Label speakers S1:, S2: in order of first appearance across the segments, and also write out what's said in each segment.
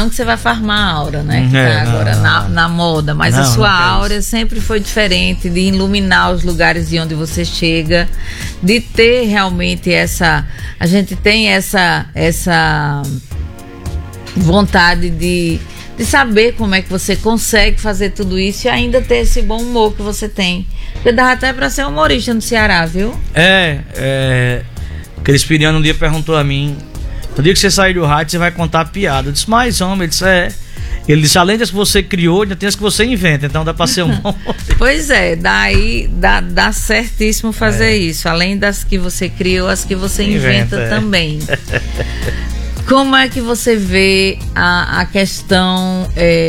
S1: Não que você vai farmar a aura, né? Que tá agora na moda, mas a sua aura sempre foi diferente, de iluminar os lugares de onde você chega, de ter realmente a gente tem essa vontade de saber como é que você consegue fazer tudo isso e ainda ter esse bom humor que você tem. Porque dava até pra ser humorista no Ceará, viu?
S2: Crispiniano um dia perguntou a mim: no dia que você sair do rádio, você vai contar piada. Eu disse: mas homem, ele disse, além das que você criou, ainda tem as que você inventa, então dá pra ser um
S1: Pois é, daí dá certíssimo fazer isso. Além das que você criou, as que você inventa também. Como é que você vê a questão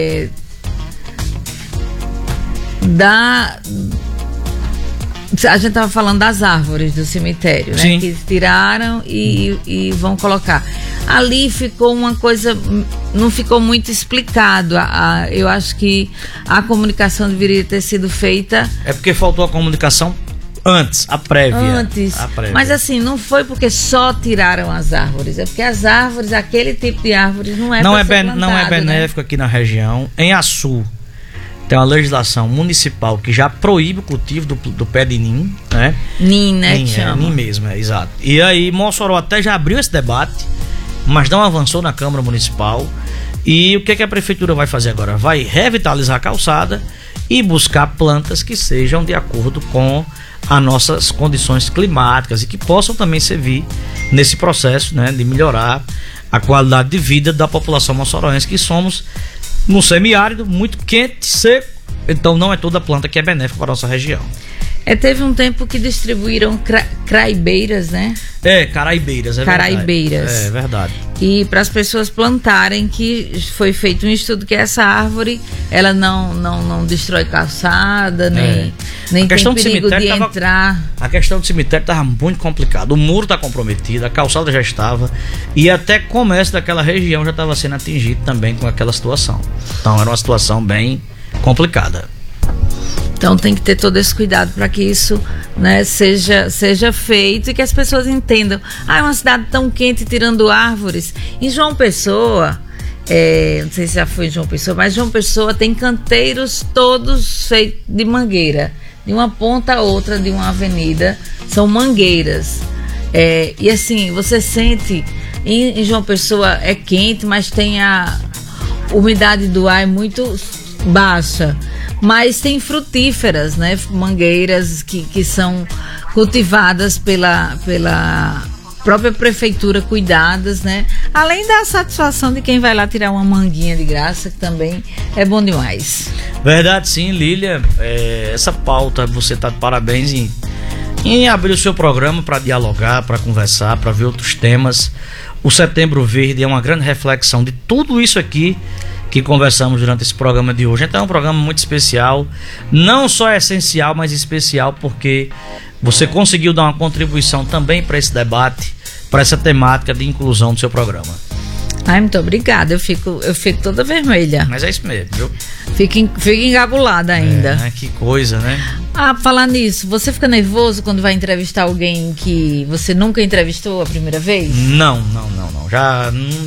S1: a gente estava falando das árvores do cemitério, né?
S2: Sim.
S1: Que tiraram e vão colocar. Ali ficou uma coisa, não ficou muito explicado. Eu acho que a comunicação deveria ter sido feita.
S2: É porque faltou a comunicação antes, a prévia.
S1: Mas assim, não foi porque só tiraram as árvores, é porque as árvores, aquele tipo de árvores não é plantado,
S2: não é benéfico, né? Aqui na região. Em Açu tem uma legislação municipal que já proíbe o cultivo do pé de nim, né?
S1: Nim, né?
S2: Nim mesmo, exato. E aí Mossoró até já abriu esse debate, mas não avançou na Câmara Municipal. E o que a Prefeitura vai fazer agora? Vai revitalizar a calçada e buscar plantas que sejam de acordo com as nossas condições climáticas e que possam também servir nesse processo, né, de melhorar a qualidade de vida da população moçoroense, que somos no semiárido, muito quente, seco, então não é toda planta que é benéfica para a nossa região.
S1: Teve um tempo que distribuíram caraibeiras, né?
S2: Caraibeiras,
S1: Caraibeiras.
S2: É verdade.
S1: E para as pessoas plantarem, que foi feito um estudo que essa árvore, ela não destrói calçada, nem tem perigo de entrar.
S2: A questão do cemitério estava muito complicada. O muro está comprometido, a calçada já estava, e até o comércio daquela região já estava sendo atingido também com aquela situação. Então era uma situação bem complicada.
S1: Então tem que ter todo esse cuidado para que isso, né, seja feito e que as pessoas entendam. É uma cidade tão quente tirando árvores. Em João Pessoa, não sei se já foi em João Pessoa, mas João Pessoa tem canteiros todos feitos de mangueira. De uma ponta a outra de uma avenida são mangueiras. E assim, você sente, em João Pessoa é quente, mas tem a umidade do ar muito baixa. Mas tem frutíferas, né? Mangueiras que são cultivadas pela própria prefeitura, cuidadas, né? Além da satisfação de quem vai lá tirar uma manguinha de graça, que também é bom demais.
S2: Verdade, sim, Lília. Essa pauta, você está de parabéns em abrir o seu programa para dialogar, para conversar, para ver outros temas. O Setembro Verde é uma grande reflexão de tudo isso aqui que conversamos durante esse programa de hoje. Então é um programa muito especial, não só essencial, mas especial porque você conseguiu dar uma contribuição também para esse debate, para essa temática de inclusão do seu programa.
S1: Muito obrigada, eu fico toda vermelha.
S2: Mas é isso mesmo, viu?
S1: Fico encabulada ainda.
S2: Que coisa, né?
S1: Falar nisso, você fica nervoso quando vai entrevistar alguém que você nunca entrevistou a primeira vez?
S2: Não. Já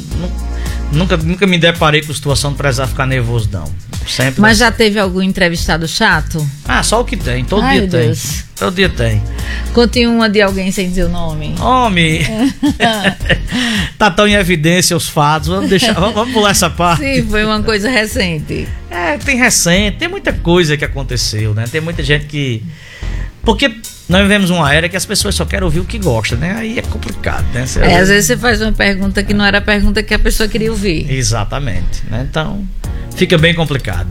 S2: nunca me deparei com a situação de precisar ficar nervoso, não. Sempre.
S1: Mas já teve algum entrevistado chato?
S2: Só o que tem, todo dia tem. Todo dia tem.
S1: Conte uma de alguém sem dizer o nome.
S2: Homem! Tá tão em evidência os fatos, vamos pular essa parte.
S1: Sim, foi uma coisa recente.
S2: Tem muita coisa que aconteceu, né? Tem muita gente que... Porque nós vivemos uma era que as pessoas só querem ouvir o que gostam, né? Aí é complicado, né?
S1: Às vezes você faz uma pergunta que não era a pergunta que a pessoa queria ouvir.
S2: Exatamente, né? Então, fica bem complicado.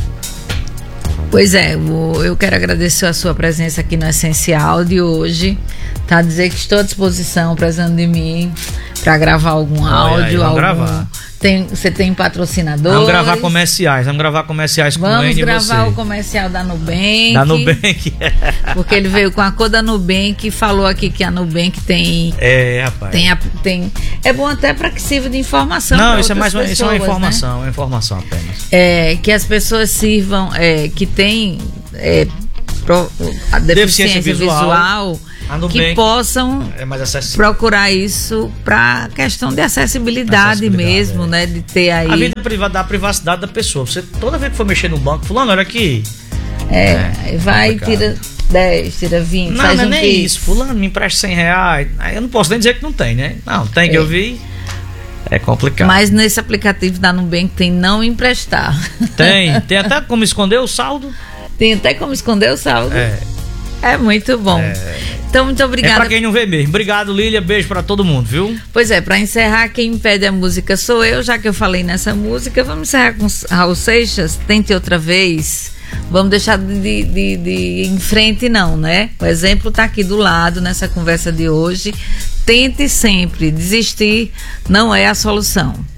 S1: Pois é, eu quero agradecer a sua presença aqui no Essencial de hoje. Dizer que estou à disposição, precisando de mim, para gravar algum áudio.
S2: Vamos gravar.
S1: Você tem patrocinadores?
S2: Vamos gravar comerciais com o N e você.
S1: Vamos gravar o comercial da Nubank.
S2: Da Nubank.
S1: Porque ele veio com a cor da Nubank e falou aqui que a Nubank tem...
S2: rapaz.
S1: Tem é bom até para que sirva de informação.
S2: Não, isso é uma informação,
S1: né?
S2: Uma informação apenas.
S1: Que as pessoas sirvam, que tem a deficiência visual que possam procurar isso para questão de acessibilidade mesmo, né? De ter aí
S2: a vida privada, da privacidade da pessoa. Você toda vez que for mexer no banco, fulano, olha aqui.
S1: Vai, tira 10, tira 20,
S2: não,
S1: faz
S2: não
S1: um
S2: é nem isso. Fulano, me empresta R$100. Aí eu não posso nem dizer que não tem, né? Não, tem que eu vi. É complicado.
S1: Mas nesse aplicativo da Nubank tem não emprestar.
S2: Tem até como esconder o saldo.
S1: Tem até como esconder o saldo. É muito bom. Então, muito obrigada.
S2: É pra quem não vê mesmo. Obrigado, Lília. Beijo pra todo mundo, viu?
S1: Pois é, pra encerrar, quem pede a música sou eu, já que eu falei nessa música. Vamos encerrar com Raul Seixas, Tente Outra Vez. Vamos deixar de ir em frente, não, né? O exemplo tá aqui do lado nessa conversa de hoje. Tente sempre. Desistir não é a solução.